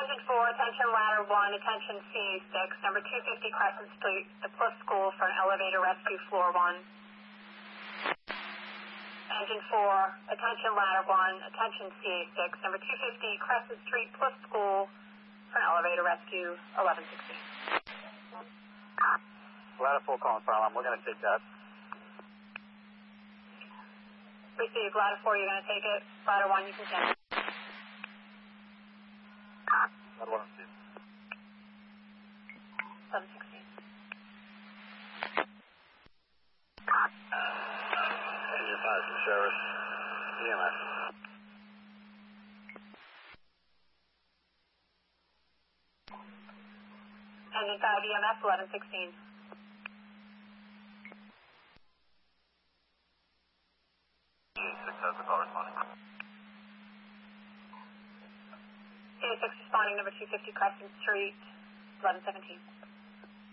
Engine 4, attention ladder 1, attention CA6, number 250 Crescent Street, the Cliff School for an elevator rescue, floor 1. Engine 4, attention ladder 1, attention CA6, number 250 Crescent Street, Cliff School for an elevator rescue, 1116. Ladder 4 calling fire alarm, we're going to take that. Receive, ladder 4, you're going to take it. Ladder 1, you can send it. Ladder 1, receive. 1116. Engine 5 from Sheriff, EMS. Engine 5 EMS, 1116. Has the call responding. CA6 responding, number 250 Crescent Street, 1117.